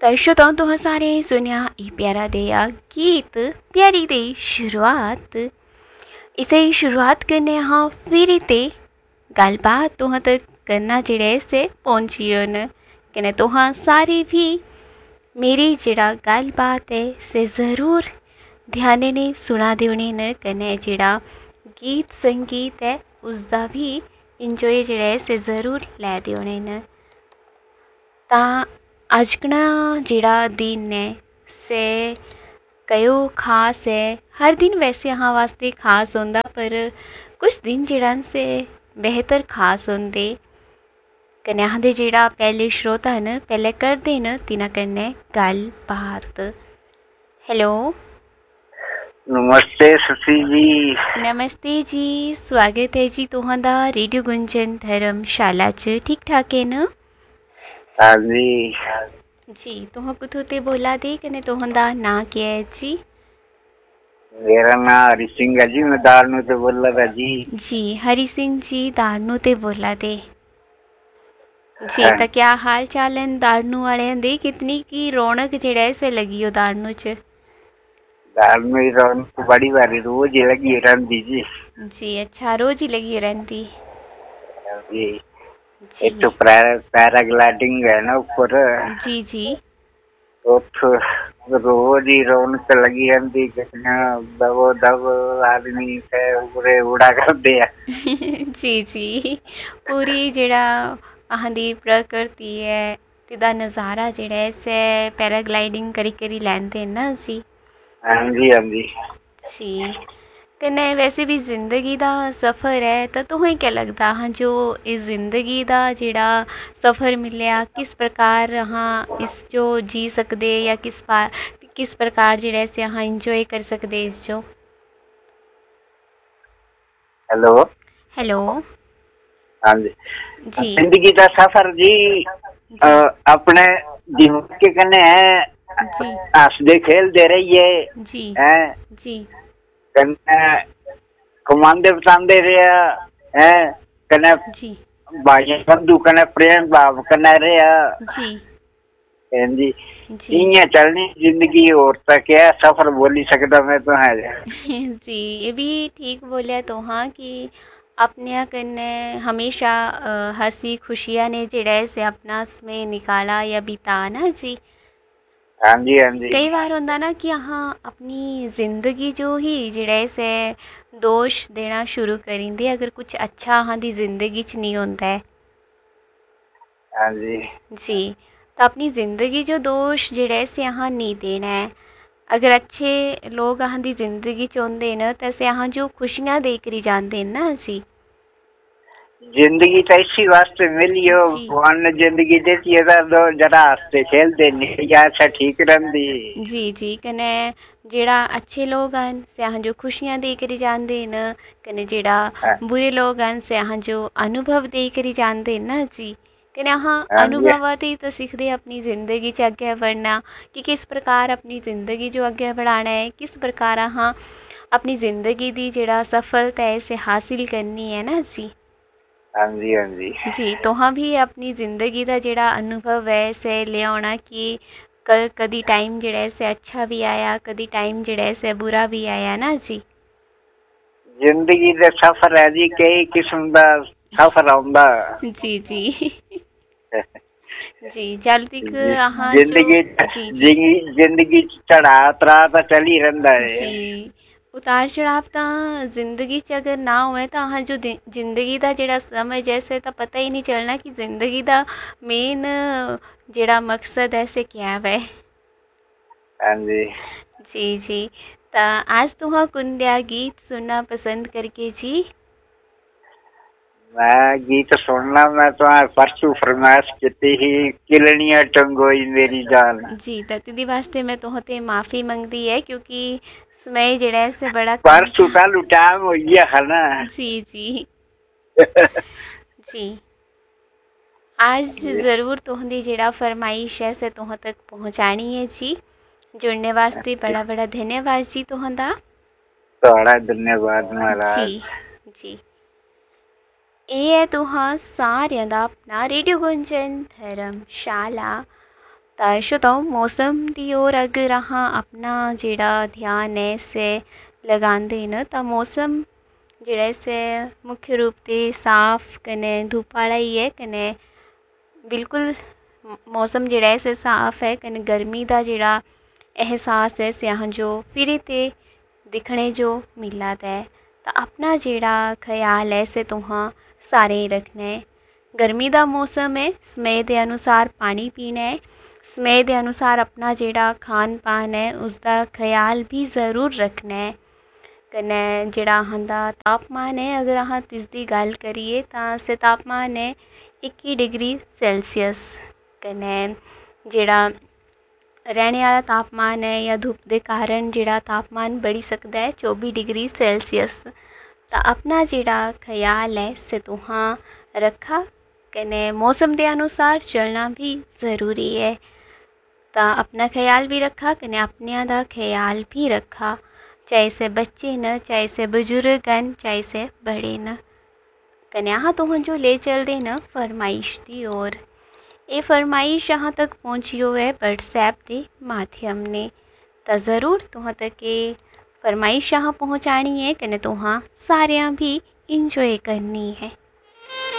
दर्शकों तो तुहां सारे सुनिया ये प्यारा देया गीत प्यारी दे शुरुआत इसे शुरुआत करने हाँ फिर ते गलबात तुहां तक करना जेड़े से पहुंचियो न कने तुहां सारे भी मेरी जेड़ा गलबात है से ज़रूर ध्यान ने सुना देने न कने जेड़ा गीत संगीत है उसका भी इंजॉय जेड़ा से ज़रूर लै देने न ता अजकना जेड़ा दिन है से कयो खास है। हर दिन वैसे यहाँ वास्ते खास होंदा पर कुछ दिन जेड़ा से बेहतर खास होंदे कन्या दे जेड़ा पहले श्रोता न पहले करदे न तिना कन्ने गल बात। हेलो नमस्ते शशि जी। नमस्ते जी, स्वागत है जी तुहांदा रेडियो गुंजन धर्मशाला च। ठीक ठाक है न? हाँ जी जी तुहां कुथों ते बोला दे कने तुहांदा नाम क्या है जी? मेरा नाम हरि सिंह है जी, मैं दारनू से बोल रहा था जी। जी हरि सिंह जी दारनू ते बोला दे जी। तो क्या हाल चाल है दारनू वाले दे? कितनी की रौनक जेड़ा है से लगी हो दारनू च? दारनू ही रौनक बड़ी बारी रोज ही लगी रहती जी। जी अच्छा, रोज ही लगी रहती जी जी। एक तो पैराग्लाइडिंग है ना ऊपर, जी जी तो रोज ही रौनक लगी रहती। दबो दब आदमी से पूरे उड़ा कर दिया। जी जी पूरी जेड़ा आंदी प्रकृति है तिदा नज़ारा जेड़ा है से पैराग्लाइडिंग करी करी लैंदे ना जी। हाँ जी हाँ जी। जी कन्नै वैसे भी जिंदगी दा सफ़र है तो तुहें क्या लगता हाँ जो इस जिंदगी दा जेड़ा सफ़र मिलया किस प्रकार हाँ इस जो जी सकदे या किस प्रकार जेड़ा से हाँ इंजॉय कर सकदे इस जो? हेलो हेलो हाँ जी। जी जिंदगी का सफर जी जी अपने दिमाग के कने है, जी हंसदे खेलते रहिए जी हैं, जी कने कमांदे बतांदे रहा है, कने जी भाई बंधु कने प्रेम भाव कने रहा जी हैं जी। जी इयां चलनी जिंदगी और तक क्या सफर बोली सकता मैं तो है जी ये भी ठीक बोलिया तो हाँ कि अपने कन्ने हमेशा हंसी खुशियाँ ने जेड़ा से अपना में निकाला या बिताना जी। हाँ जी हाँ जी कई बार होंदा ना कि हाँ अपनी जिंदगी जो ही जेड़ा से दोष देना शुरू करेंदे अगर कुछ अच्छा हाँ दी जिंदगी च नहीं होंदा है हाँ जी जी। तो अपनी जिंदगी जो दोष जेड़ा से यहाँ नहीं देना है। अगर अच्छे लोग अहां दी जिंदगी च होंदे न तो असें अहां जो खुशियां दे करी जांदे न असी। जिंदगी तो इसी वास्ते मिली हो, जी भगवान ने जिंदगी देती है तो जरा हंसते खेलते नहीं या अच्छा ठीक रहती। जी जी कने जेड़ा अच्छे लोग हन से अहां जो खुशियां दे करी जांदे न कने जेड़ा हाँ बुरे लोग हन से अहां जो अनुभव दे करी जांदे न जी। कने अहां हाँ जी अनुभवाते ही तो सीखदे अपनी जिंदगी च अग्गे बढ़ना कि किस प्रकार अपनी जिंदगी जो अग्गे बढ़ाना है, किस प्रकार अहां अपनी जिंदगी दी जेड़ा सफलता है इसे हासिल करनी है ना जी। हाँ जी हाँ जी। जी तुहां भी अपनी जिंदगी का जेड़ा अनुभव है से ले आना कि कदी टाइम जेड़ा से अच्छा भी आया कदी टाइम जेड़ा से बुरा भी आया ना जी। जिंदगी का सफर है जी, कई किस्म का सफर आउंदा। जी जी जी जल तक अहाँ जो जिंदगी जी जी जिंदगी चढ़ा उतरा तो चल ही रहता है। जी उतार चढ़ाव तो जिंदगी च अगर ना होए तो अहाँ जो जिंदगी का जेड़ा समय जैसे तो पता ही नहीं चलना कि जिंदगी का मेन जेड़ा मकसद है से क्या है। हाँ जी जी जी तो आज तुहा कुंदिया गीत सुनना पसंद करके जी? मैं गीत सुनना, मैं तो परसों फरमाइश की ही किलनिया टंगोई मेरी जान। जी तो तिदी वास्ते मैं तुहते माफ़ी मंगती है क्योंकि समय जेड़ा है से बड़ा कम परसों था। कल टाइम हो गया है ना। जी जी जी आज ज़रूर तुहदी जेड़ा फरमाइश है से तुह तक पहुँचानी है जी। जुड़ने वास्ते बड़ा बड़ा धन्यवाद जी तुहदा। थोड़ा धन्यवाद जी महाराज। जी ਇਹ ਹੈ ਤੁਹਾਂ ਸਾਰਿਆਂ ਦਾ ਆਪਣਾ ਰੇਡੀਓ ਗੁੰਜਨ ਧਰਮਸ਼ਾਲਾ ਤਾਂ श्रोताओ मौसम दी ओर अगर अहाँ अपना जेड़ा ध्यान है से लगांदे न तां मौसम जेड़ा से मुख्य रूप से साफ कने धुप आह्ला ही है कने बिल्कुल मौसम जेड़ा है से साफ है कने गर्मी दा जेड़ा एहसास है से अहाँ जो फिर ते दिखने जो मिला है। तो अपना जेड़ा ख्याल है से तुहां सारे रखना है। गर्मी दा मौसम है, समय के अनुसार पानी पीना है, समय के अनुसार अपना जेड़ा खान पान है उसका ख्याल भी ज़रूर रखना है। कन्नै जेड़ा अहां दा तापमान है अगर अहाँ इसकी गल करिए तां से तापमान है 21 डिग्री सेल्सियस। कन्नै जेड़ा रहने वाला तापमान है या धुप के कारण जेड़ा तापमान बढ़ी सकता है 24 डिग्री सेल्सियस। तो अपना जेड़ा ख्याल है से तुहां रखा कने मौसम के अनुसार चलना भी ज़रूरी है। तो अपना ख्याल भी रखा कने अपने दा ख्याल भी रखा, चाहे से बच्चे न, चाहे से बुजुर्ग न, चाहे से बड़े न। कने अहाँ तुहां जो ले चलदे न फरमाइश दी ओर। ये फरमाइश यहाँ तक पहुँची हो है व्हाट्सएप के माध्यम ने। तो ज़रूर तुहां तक ये फरमाइश यहाँ पहुँचानी है कने तुहां सारियां भी इंजॉय करनी है।